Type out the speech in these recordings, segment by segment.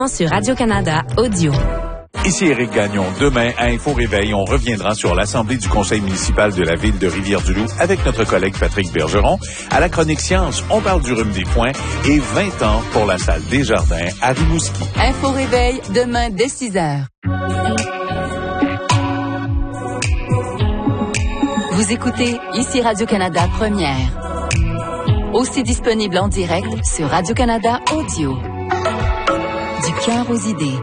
Sur Radio-Canada Audio. Ici Éric Gagnon. Demain, à Info Réveil, on reviendra sur l'Assemblée du Conseil municipal de la ville de Rivière-du-Loup avec notre collègue Patrick Bergeron. À la chronique Science, on parle du rhume des foins et 20 ans pour la salle Desjardins à Rimouski. Info Réveil, demain dès 6h. Vous écoutez ici Radio-Canada Première. Aussi disponible en direct sur Radio-Canada Audio. Du cœur aux idées.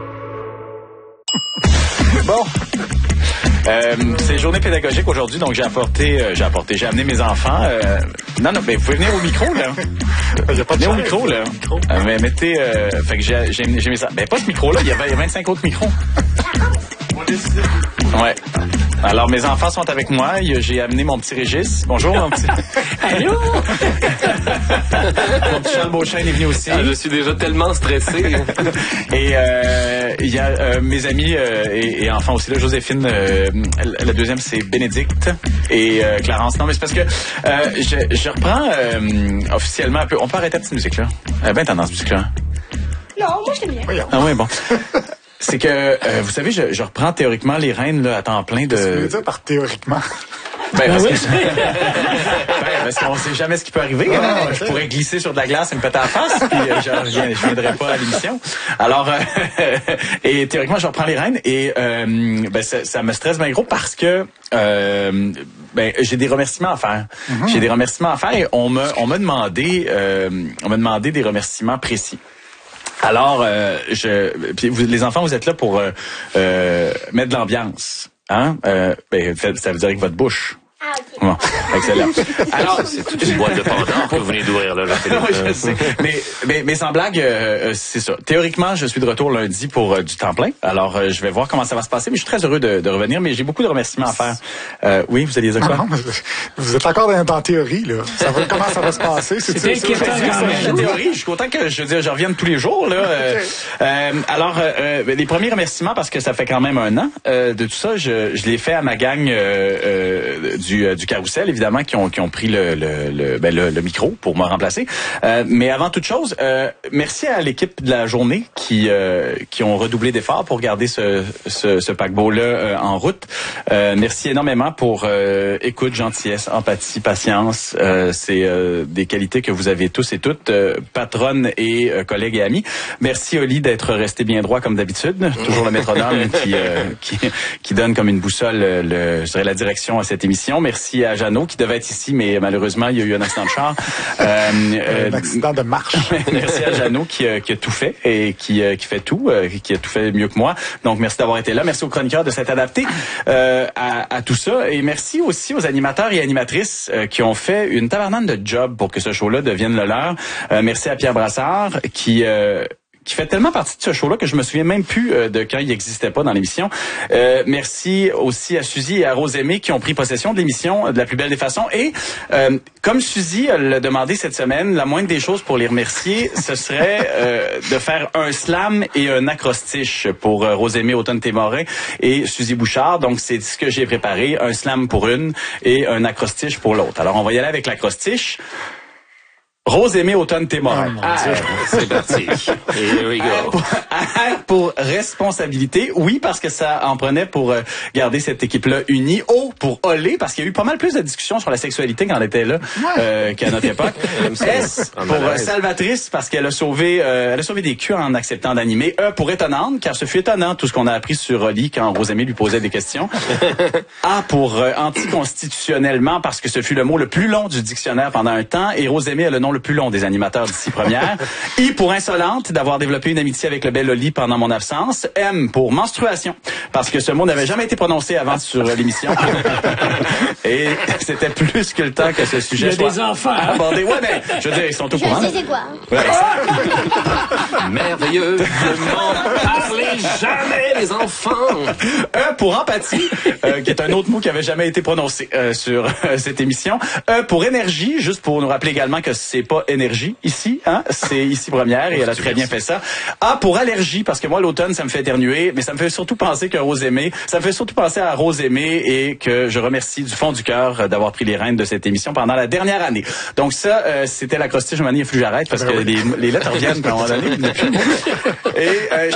Bon. C'est journée pédagogique aujourd'hui, donc j'ai amené mes enfants. Non, mais vous pouvez venir au micro, là. Venez au micro, là. Mais mettez, fait que j'ai mis ça. Ben, pas ce micro-là, il y a 25 autres micros. Ouais. Alors, mes enfants sont avec moi. J'ai amené mon petit Régis. Bonjour, mon petit. Allô? Mon petit Charles Beauchesne est venu aussi. Je suis déjà tellement stressé. Et il y a mes amis et enfants aussi, là, Joséphine. La deuxième, c'est Bénédicte et Clarence. Non, mais c'est parce que je reprends officiellement un peu. On peut arrêter la petite musique, là. Ben tendance, musique, là. Non, moi, je l'aime bien. Ah oui, bon. C'est que, vous savez, je reprends théoriquement les rênes là, à temps plein de... Qu'est-ce que tu veux dire par théoriquement? Parce qu'on sait jamais ce qui peut arriver. Hein? Je pourrais glisser sur de la glace et me péter à la face, puis je viendrai pas à l'émission. Alors, et théoriquement, je reprends les rênes et ça me stresse bien gros parce que j'ai des remerciements à faire. Mm-hmm. J'ai des remerciements à faire et on m'a demandé des remerciements précis. Alors, puis les enfants, vous êtes là pour mettre de l'ambiance, hein? Ça veut dire avec votre bouche. Ah, OK. Bon, excellent. Alors, c'est toute une boîte de Pandore que vous venez d'ouvrir, là. Oui, je sais. Mais sans blague, c'est ça. Théoriquement, je suis de retour lundi pour du temps plein. Alors, je vais voir comment ça va se passer. Mais je suis très heureux de revenir. Mais j'ai beaucoup de remerciements à faire. Oui, vous alliez dire quoi? Non, vous êtes encore dans théorie, là. Comment ça va se passer? C'est la théorie. Je suis content que je revienne tous les jours, là. Alors, les premiers remerciements, parce que ça fait quand même 1 an de tout ça, je l'ai fait à ma gang du Carrousel, évidemment, qui ont pris le micro pour me remplacer. Mais avant toute chose, merci à l'équipe de la journée qui ont redoublé d'efforts pour garder ce paquebot-là en route. Merci énormément pour écoute, gentillesse, empathie, patience. C'est des qualités que vous avez tous et toutes, patronnes et collègues et amis. Merci Oli d'être resté bien droit comme d'habitude. Toujours le métronome qui donne comme une boussole je dirais la direction à cette émission. Merci à Jeannot qui devait être ici, mais malheureusement, il y a eu un accident de char. Un accident de marche. Merci à Jeannot qui a tout fait et qui fait tout, qui a tout fait mieux que moi. Donc, merci d'avoir été là. Merci aux chroniqueurs de s'être adaptés à tout ça. Et merci aussi aux animateurs et animatrices qui ont fait une tabarnane de job pour que ce show-là devienne le leur. Merci à Pierre Brassard qui fait tellement partie de ce show-là que je me souviens même plus de quand il n'existait pas dans l'émission. Merci aussi à Suzy et à Rose-Aimée qui ont pris possession de l'émission de la plus belle des façons. Et comme Suzy l'a demandé cette semaine, la moindre des choses pour les remercier, ce serait de faire un slam et un acrostiche pour Rose-Aimée Automne-Témorin et Suzy Bouchard. Donc, c'est ce que j'ai préparé. Un slam pour une et un acrostiche pour l'autre. Alors, on va y aller avec l'acrostiche. Rose-Aimée Automne-Témorin. C'est parti. Here we go. Pour responsabilité, oui, parce que ça en prenait pour garder cette équipe-là unie. O pour Olé, parce qu'il y a eu pas mal plus de discussions sur la sexualité quand elle était là qu'à notre époque. S pour Salvatrice, parce qu'elle a sauvé des culs en acceptant d'animer. E pour Étonnante, car ce fut étonnant tout ce qu'on a appris sur Oli quand Rose-Aimée lui posait des questions. A pour anticonstitutionnellement, parce que ce fut le mot le plus long du dictionnaire pendant un temps, et Rose-Aimée a le nom le plus long des animateurs d'ici première. I pour Insolente, d'avoir développé une amitié avec le bel Oli pendant mon absence. M pour Menstruation, parce que ce mot n'avait jamais été prononcé avant sur l'émission. Et c'était plus que le temps que ce sujet soit des enfants abordé. Ouais, mais je veux dire, ils sont au courant. Je sais c'est quoi. Ouais, merveilleux. Ne m'en parlez jamais, les enfants. E pour Empathie, qui est un autre mot qui avait jamais été prononcé sur cette émission. E pour Énergie, juste pour nous rappeler également que c'est pas énergie ici, hein, c'est ici première et elle a très bien fait ça. A pour Allergie, parce que moi l'automne ça me fait éternuer, mais ça me fait surtout penser à Rose-Aimée et que je remercie du fond du cœur d'avoir pris les rênes de cette émission pendant la dernière année. Donc ça, c'était l'acrostiche, je m'en ai, il faut que j'arrête parce que les lettres reviennent à un moment donné. Et